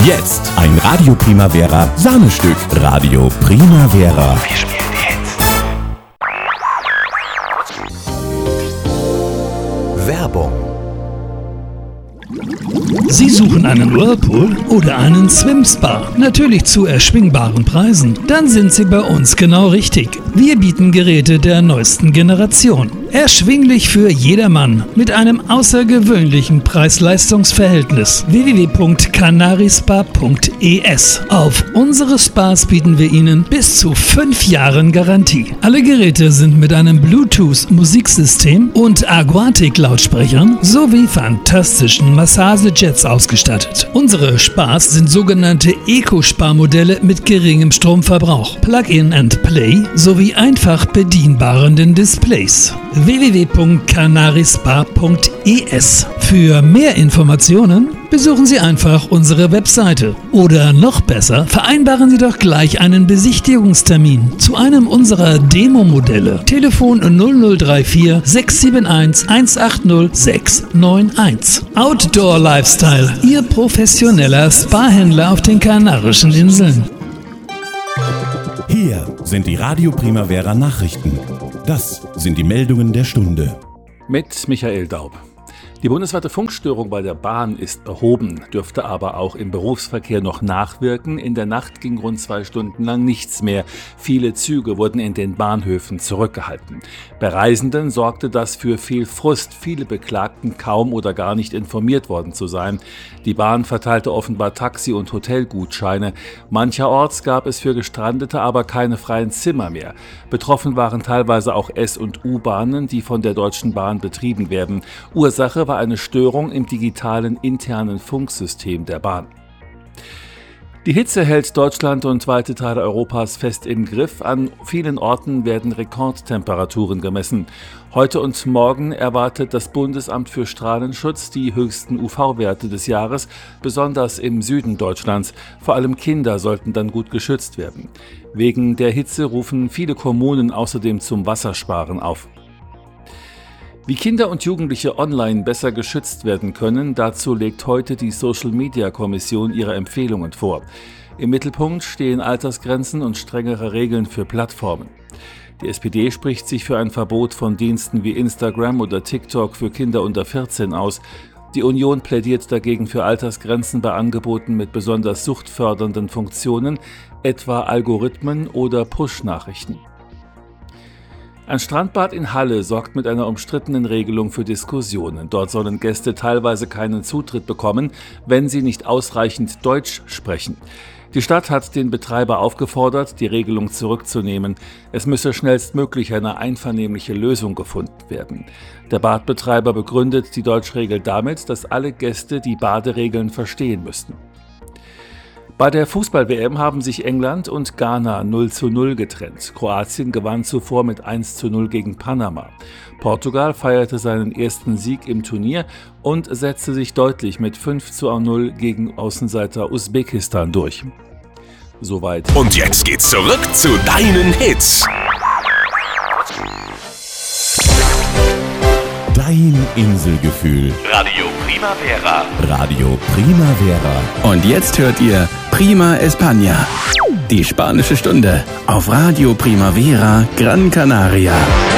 Jetzt ein Radio Primavera Sahnestück. Radio Primavera. Wir spielen Hits. Werbung. Sie suchen einen Whirlpool oder einen Swim-Spa? Natürlich zu erschwingbaren Preisen. Dann sind Sie bei uns genau richtig. Wir bieten Geräte der neuesten Generation. Erschwinglich für jedermann mit einem außergewöhnlichen Preis-Leistungs-Verhältnis. www.canarispa.es. Auf unsere Spas bieten wir Ihnen bis zu 5 Jahren Garantie. Alle Geräte sind mit einem Bluetooth-Musiksystem und Aquatic-Lautsprechern sowie fantastischen Massagejets ausgestattet. Unsere Spas sind sogenannte Eco-Spa-Modelle mit geringem Stromverbrauch, Plug-in and Play sowie einfach bedienbaren Displays. www.canarispa.es. Für mehr Informationen besuchen Sie einfach unsere Webseite. Oder noch besser, vereinbaren Sie doch gleich einen Besichtigungstermin zu einem unserer Demo-Modelle. Telefon 0034 671 180 691. Outdoor Lifestyle, Ihr professioneller Spa-Händler auf den Kanarischen Inseln. Hier sind die Radio Primavera Nachrichten. Das sind die Meldungen der Stunde. Mit Michael Daub. Die bundesweite Funkstörung bei der Bahn ist behoben, dürfte aber auch im Berufsverkehr noch nachwirken. In der Nacht ging rund 2 Stunden lang nichts mehr. Viele Züge wurden in den Bahnhöfen zurückgehalten. Bei Reisenden sorgte das für viel Frust. Viele beklagten, kaum oder gar nicht informiert worden zu sein. Die Bahn verteilte offenbar Taxi- und Hotelgutscheine. Mancherorts gab es für Gestrandete aber keine freien Zimmer mehr. Betroffen waren teilweise auch S- und U-Bahnen, die von der Deutschen Bahn betrieben werden. Ursache war eine Störung im digitalen internen Funksystem der Bahn. Die Hitze hält Deutschland und weite Teile Europas fest im Griff. An vielen Orten werden Rekordtemperaturen gemessen. Heute und morgen erwartet das Bundesamt für Strahlenschutz die höchsten UV-Werte des Jahres, besonders im Süden Deutschlands. Vor allem Kinder sollten dann gut geschützt werden. Wegen der Hitze rufen viele Kommunen außerdem zum Wassersparen auf. Wie Kinder und Jugendliche online besser geschützt werden können, dazu legt heute die Social-Media-Kommission ihre Empfehlungen vor. Im Mittelpunkt stehen Altersgrenzen und strengere Regeln für Plattformen. Die SPD spricht sich für ein Verbot von Diensten wie Instagram oder TikTok für Kinder unter 14 aus. Die Union plädiert dagegen für Altersgrenzen bei Angeboten mit besonders suchtfördernden Funktionen, etwa Algorithmen oder Push-Nachrichten. Ein Strandbad in Halle sorgt mit einer umstrittenen Regelung für Diskussionen. Dort sollen Gäste teilweise keinen Zutritt bekommen, wenn sie nicht ausreichend Deutsch sprechen. Die Stadt hat den Betreiber aufgefordert, die Regelung zurückzunehmen. Es müsse schnellstmöglich eine einvernehmliche Lösung gefunden werden. Der Badbetreiber begründet die Deutschregel damit, dass alle Gäste die Baderegeln verstehen müssten. Bei der Fußball-WM haben sich England und Ghana 0:0 getrennt. Kroatien gewann zuvor mit 1:0 gegen Panama. Portugal feierte seinen ersten Sieg im Turnier und setzte sich deutlich mit 5:0 gegen Außenseiter Usbekistan durch. Soweit. Und jetzt geht's zurück zu deinen Hits. Dein Inselgefühl. Radio Primavera. Radio Primavera. Und jetzt hört ihr Prima España, die spanische Stunde auf Radio Primavera Gran Canaria.